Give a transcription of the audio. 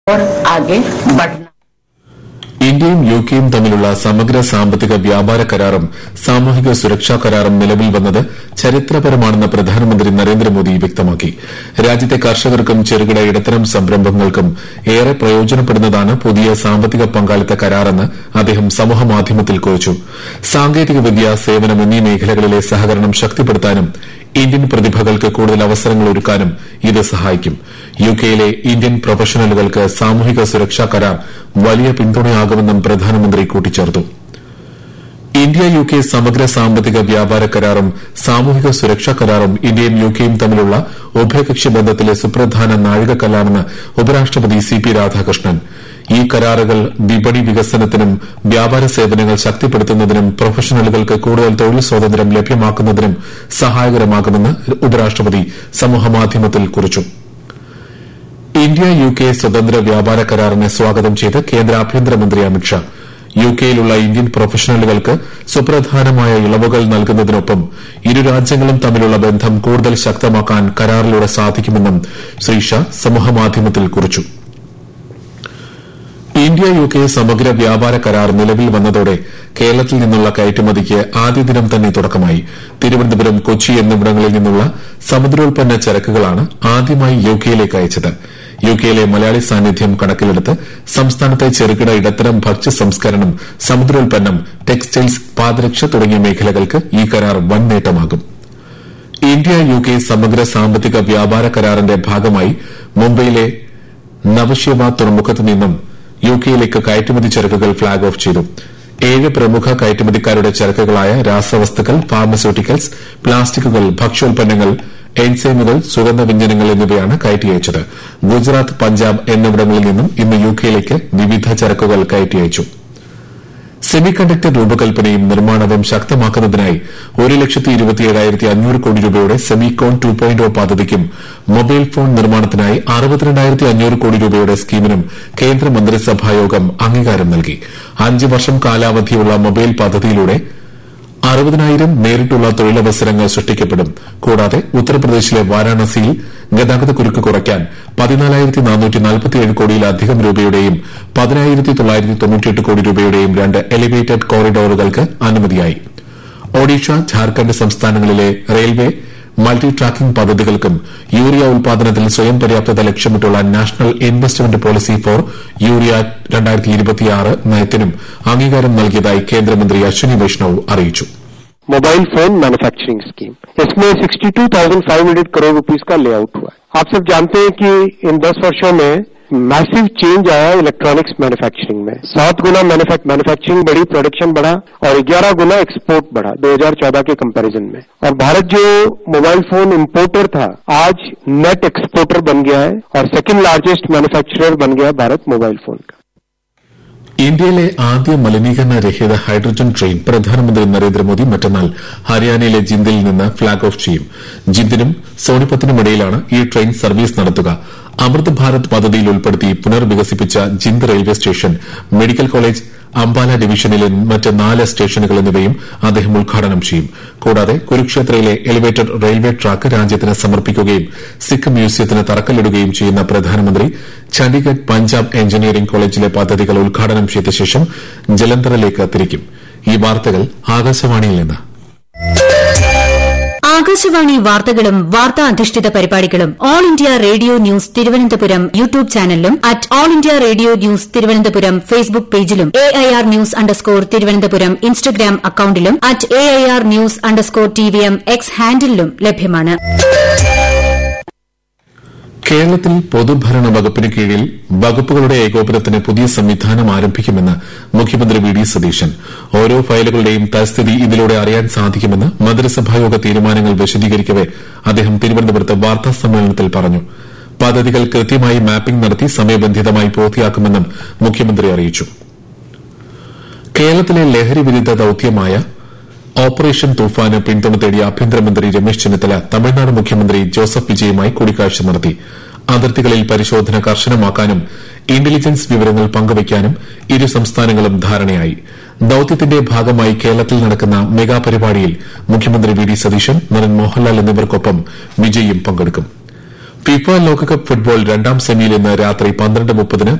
और आगे बढ़ना। ഇന്ത്യയും യുകെയും തമ്മിലുള്ള സമഗ്ര സാമ്പത്തിക വ്യാപാര കരാറും സാമൂഹിക സുരക്ഷാ കരാറും നിലവിൽ വന്നത് ചരിത്രപരമാണെന്ന് പ്രധാനമന്ത്രി നരേന്ദ്രമോദി വ്യക്തമാക്കി. രാജ്യത്തെ കർഷകർക്കും ചെറുകിട ഇടത്തരം സംരംഭങ്ങൾക്കും ഏറെ പ്രയോജനപ്പെടുന്നതാണ് പുതിയ സാമ്പത്തിക പങ്കാളിത്ത കരാറെന്ന് അദ്ദേഹം സമൂഹമാധ്യമത്തിൽ കുറിച്ചു. സാങ്കേതികവിദ്യ, സേവനം എന്നീ മേഖലകളിലെ സഹകരണം ശക്തിപ്പെടുത്താനും ഇന്ത്യൻ പ്രതിഭകൾക്ക് കൂടുതൽ അവസരങ്ങൾ ഒരുക്കാനും ഇത് സഹായിക്കും. യുകെയിലെ ഇന്ത്യൻ പ്രൊഫഷണലുകൾക്ക് സാമൂഹിക സുരക്ഷാ കരാർ വലിയ പിന്തുണയാകുമെന്നും പ്രധാനമന്ത്രി കൂട്ടിച്ചേർത്തു. ഇന്ത്യ യുകെ സമഗ്ര സാമ്പത്തിക വ്യാപാര കരാറും സാമൂഹിക സുരക്ഷാ കരാറും ഇന്ത്യയും യുകെയും തമ്മിലുള്ള ഉഭയകക്ഷി ബന്ധത്തിലെ സുപ്രധാന നാഴികക്കല്ലാണെന്ന് ഉപരാഷ്ട്രപതി സി.പി. രാധാകൃഷ്ണൻ. ഈ കരാറുകൾ വിപണി വികസനത്തിനും വ്യാപാര സേവനങ്ങൾ ശക്തിപ്പെടുത്തുന്നതിനും പ്രൊഫഷണലുകൾക്ക് കൂടുതൽ തൊഴിൽ സ്വാതന്ത്ര്യം ലഭ്യമാക്കുന്നതിനും സഹായകരമാകുമെന്ന് ഉപരാഷ്ട്രപതി സമൂഹമാധ്യമത്തിൽ കുറിച്ചു. ഇന്ത്യ യുകെ സ്വതന്ത്ര വ്യാപാര കരാറിനെ സ്വാഗതം ചെയ്ത് കേന്ദ്ര ആഭ്യന്തരമന്ത്രി അമിത്ഷാ യുകെയിലുള്ള ഇന്ത്യൻ പ്രൊഫഷണലുകൾക്ക് സുപ്രധാനമായ ഇളവുകൾ നൽകുന്നതിനൊപ്പം ഇരു രാജ്യങ്ങളും തമ്മിലുള്ള ബന്ധം കൂടുതൽ ശക്തമാക്കാൻ കരാറിലൂടെ സാധിക്കുമെന്നും ശ്രീ ഷാ സമൂഹമാധ്യമത്തിൽ കുറിച്ചു. ഇന്ത്യ യുകെ സമഗ്ര വ്യാപാര കരാർ നിലവിൽ വന്നതോടെ കേരളത്തിൽ നിന്നുള്ള കയറ്റുമതിക്ക് ആദ്യ ദിനം തന്നെ തുടക്കമായി. തിരുവനന്തപുരം, കൊച്ചി എന്നിവിടങ്ങളിൽ നിന്നുള്ള സമുദ്രോൽപ്പന്ന ചരക്കുകളാണ് ആദ്യമായി യുകെയിലേക്ക് അയച്ചത്. യുകെയിലെ മലയാളി സാന്നിധ്യം കണക്കിലെടുത്ത് സംസ്ഥാനത്തെ ചെറുകിട ഇടത്തരം ഭക്ഷ്യ സംസ്കരണം, സമുദ്രോൽപ്പന്നം, ടെക്സ്റ്റൈൽസ്, പാദരക്ഷ തുടങ്ങിയ മേഖലകൾക്ക് ഈ കരാർ വൻ നേട്ടമാകും. ഇന്ത്യ യുകെ സമഗ്ര സാമ്പത്തിക വ്യാപാര കരാറിന്റെ ഭാഗമായി മുംബൈയിലെ നവശേവ തുറമുഖത്ത് നിന്നും യുകെയിലേക്ക് കയറ്റുമതി ചരക്കുകൾ ഫ്ളാഗ് ഓഫ് ചെയ്തു. 7 പ്രമുഖ കയറ്റുമതിക്കാരുടെ ചരക്കുകളായ രാസവസ്തുക്കൾ, ഫാർമസ്യൂട്ടിക്കൽസ്, പ്ലാസ്റ്റിക്കുകൾ, ഭക്ഷ്യോൽപ്പന്നങ്ങൾ, എൻസൈമുകൾ, സുഗന്ധവ്യഞ്ജനങ്ങൾ എന്നിവയാണ് കയറ്റി അയച്ചത്. ഗുജറാത്ത്, പഞ്ചാബ് എന്നിവിടങ്ങളിൽ നിന്നും ഇന്ന് യുകെയിലേക്ക് വിവിധ ചരക്കുകൾ കയറ്റി അയച്ചു. സെമി കണ്ടക്ടർ രൂപകൽപ്പനയും നിർമ്മാണവും ശക്തമാക്കുന്നതിനായി 1,27,500 കോടി രൂപയുടെ സെമികോൺ 2.0 പദ്ധതിക്കും മൊബൈൽ ഫോൺ നിർമ്മാണത്തിനായി 62,500 കോടി രൂപയുടെ സ്കീമിനും കേന്ദ്രമന്ത്രിസഭായോഗം അംഗീകാരം നൽകി. 5 വർഷം കാലാവധിയുള്ള മൊബൈൽ പദ്ധതിയിലൂടെ 60,000 നേരിട്ടുള്ള തൊഴിലവസരങ്ങൾ സൃഷ്ടിക്കപ്പെടും. കൂടാതെ ഉത്തർപ്രദേശിലെ വാരാണസിയിൽ ഗതാഗതക്കുരുക്ക് കുറയ്ക്കാൻ 14,447 കോടിയിലധികം രൂപയുടെയും 10,998 കോടി രൂപയുടെയും 2 എലിവേറ്റഡ് കോറിഡോറുകൾക്ക് അനുമതിയായി. ഒഡീഷ, ഝാർഖണ്ഡ് സംസ്ഥാനങ്ങളിലെ റെയിൽവേ മൾട്ടി ട്രാക്കിംഗ് പദ്ധതികൾക്കും യൂറിയ ഉൽപാദനത്തിൽ സ്വയം പര്യാപ്തത ലക്ഷ്യമിട്ടുള്ള national investment policy four urea 2026 നയത്തിനും അംഗീകാരം നൽകിയതായി കേന്ദ്രമന്ത്രി അശ്വിനി വൈഷ്ണവ് അറിയിച്ചു. मोबाइल फोन मैन्युफैक्चरिंग स्कीम, इसमें 62,500 करोड़ रुपीस का लेआउट हुआ है. आप सब जानते हैं कि इन 10 वर्षों में मैसिव चेंज आया इलेक्ट्रॉनिक्स मैन्युफैक्चरिंग में. 7 गुना मैन्युफैक्चरिंग बढ़ी, प्रोडक्शन बढ़ा और 11 गुना एक्सपोर्ट बढ़ा 2014 के कंपैरिजन में. और भारत जो मोबाइल फोन इंपोर्टर था, आज नेट एक्सपोर्टर बन गया है और सेकंड लार्जेस्ट मैन्युफैक्चरर बन गया भारत मोबाइल फोन का. ഇന്ത്യയിലെ ആദ്യ മലിനീകരണ രഹിത ഹൈഡ്രജൻ ട്രെയിൻ പ്രധാനമന്ത്രി നരേന്ദ്രമോദി മറ്റന്നാൾ ഹരിയാനയിലെ ജിന്ദിൽ നിന്ന് ഫ്ളാഗ് ഓഫ് ചെയ്യും. ജിന്ദിനും സോണിപത്തിനുമിടയിലാണ് ഈ ട്രെയിൻ സർവീസ് നടത്തുക. അമൃത് ഭാരത് പദ്ധതിയിൽ ഉൾപ്പെടുത്തി പുനർവികസിപ്പിച്ച Jind railway station, medical college, Ambala ഡിവിഷനിലെ മറ്റ് 4 സ്റ്റേഷനുകൾ എന്നിവയും അദ്ദേഹം ഉദ്ഘാടനം ചെയ്യും. കൂടാതെ കുരുക്ഷേത്രയിലെ എലിവേറ്റഡ് റെയിൽവേ ട്രാക്ക് രാജ്യത്തിന് സമർപ്പിക്കുകയും സിഖ് മ്യൂസിയത്തിന് തറക്കല്ലിടുകയും ചെയ്യുന്ന പ്രധാനമന്ത്രി ചണ്ഡിഗഡ് പഞ്ചാബ് എഞ്ചിനീയറിംഗ് കോളേജിലെ പദ്ധതികൾ ഉദ്ഘാടനം ചെയ്ത ശേഷം ജലന്ധറിലേക്ക് തിരിക്കും. ഈ വാർത്തകൾ ആകാശവാണിയിൽ നിന്ന്. ആകാശവാണി വാർത്തകളും വാർത്താ അധിഷ്ഠിത പരിപാടികളും all India radio news Thiruvananthapuram YouTube ചാനലിലും all India radio news Thiruvananthapuram Facebook പേജിലും AIR ന്യൂസ് _തിരുവനന്തപുരം ഇൻസ്റ്റഗ്രാം അക്കൌണ്ടിലും AIR ന്യൂസ് _TVM എക്സ് ഹാൻഡിലും ലഭ്യമാണ്. കേരളത്തിൽ പൊതുഭരണ വകുപ്പിന് കീഴിൽ വകുപ്പുകളുടെ ഏകോപനത്തിന് പുതിയ സംവിധാനം ആരംഭിക്കുമെന്ന് മുഖ്യമന്ത്രി വി ഡി സതീശൻ. ഓരോ ഫയലുകളുടെയും തൽസ്ഥിതി ഇതിലൂടെ അറിയാൻ സാധിക്കുമെന്ന് മന്ത്രിസഭായോഗ തീരുമാനങ്ങൾ വിശദീകരിക്കവെ അദ്ദേഹം തിരുവനന്തപുരത്ത് വാർത്താസമ്മേളനത്തിൽ പറഞ്ഞു. പദ്ധതികൾ കൃത്യമായി മാപ്പിംഗ് നടത്തി സമയബന്ധിതമായി പൂർത്തിയാക്കുമെന്നും മുഖ്യമന്ത്രി അറിയിച്ചു. കേരളത്തിലെ ലഹരി വിരുദ്ധ ദൌത്യമായ ഓപ്പറേഷൻ തൂഫാന് പിന്തുണ തേടി ആഭ്യന്തരമന്ത്രി രമേശ് ചെന്നിത്തല തമിഴ്നാട് മുഖ്യമന്ത്രി ജോസഫ് വിജയുമായി കൂടിക്കാഴ്ച നടത്തി. അതിർത്തികളിൽ പരിശോധന കർശനമാക്കാനും ഇന്റലിജൻസ് വിവരങ്ങൾ പങ്കുവയ്ക്കാനും ഇരു സംസ്ഥാനങ്ങളും ധാരണയായി. ദൌത്യത്തിന്റെ ഭാഗമായി കേരളത്തിൽ നടക്കുന്ന മെഗാ പരിപാടിയിൽ മുഖ്യമന്ത്രി വി ഡി സതീശൻ, നടൻ മോഹൻലാൽ എന്നിവർക്കൊപ്പം വിജയും പങ്കെടുക്കും. ഫിഫ ലോകകപ്പ് ഫുട്ബോൾ രണ്ടാം സെമിയിൽ ഇന്ന് രാത്രി 12:30-ന്